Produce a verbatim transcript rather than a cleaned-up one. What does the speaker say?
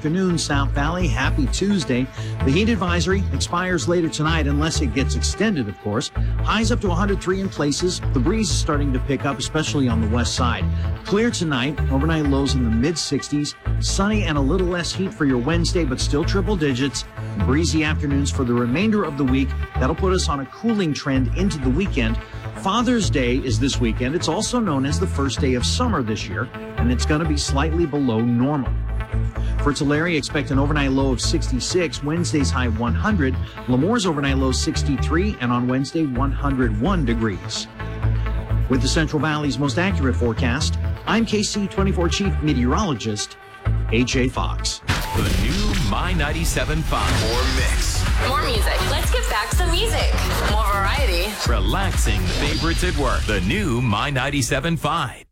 afternoon, South Valley. Happy Tuesday. The heat advisory expires later tonight unless it gets extended, of course. Highs up to one hundred three in places. The breeze is starting to pick up, especially on the west side. Clear tonight. Overnight lows in the mid sixties. Sunny and a little less heat for your Wednesday, but still triple digits. Breezy afternoons for the remainder of the week. That'll put us on a cooling trend into the weekend. Father's Day is this weekend. It's also known as the first day of summer this year, and it's going to be slightly below normal. For Tulare, expect an overnight low of sixty-six, Wednesday's high one hundred, Lemore's overnight low sixty-three, and on Wednesday, one hundred one degrees. With the Central Valley's most accurate forecast, I'm K C twenty-four Chief Meteorologist, A J Fox. The new My ninety-seven point five. More mix. More music. Let's get back to music. More variety. Relaxing favorites at work. The new My ninety-seven point five.